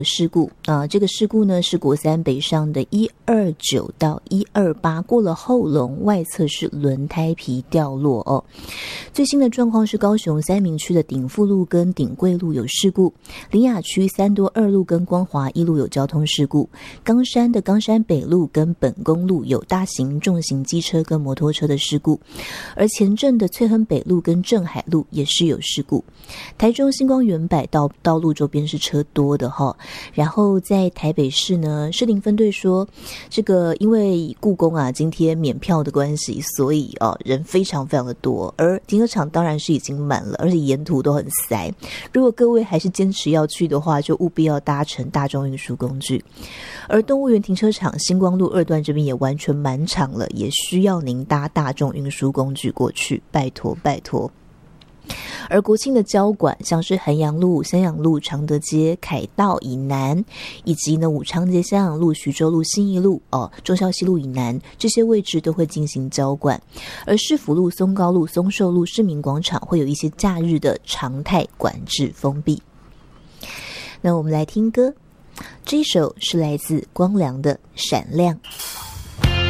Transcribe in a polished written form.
事故这个事故呢是国三北上的129到128，过了后龙，外侧是轮胎皮掉落最新的状况是高雄三民区的鼎富路跟鼎贵路有事故，苓雅区三多二路跟光华一路有交通事故，冈山的冈山北路跟本公路有大型重型机车跟摩托车的事故，而前镇的翠亨北路跟镇海路也是有事故。台中星光远百道路周边是车多的然后在台北市呢，士林分队说，这个因为故宫今天免票的关系，所以人非常非常的多，而停车场当然是已经满了，而且沿途都很塞。如果各位还是坚持要去的话，就务必要搭乘大众运输工具。而动物园停车场星光路2段这边也完全满场了，也需要您搭大众运输工具过去，拜托拜托。而国庆的交管，像是衡阳路、襄阳路、常德街、凯道以南，以及呢武昌街、襄阳路、徐州路、信义路、忠孝西路以南，这些位置都会进行交管。而市府路、松高路、松寿路、市民广场会有一些假日的常态管制封闭。那我们来听歌，这一首是来自光良的《闪亮》。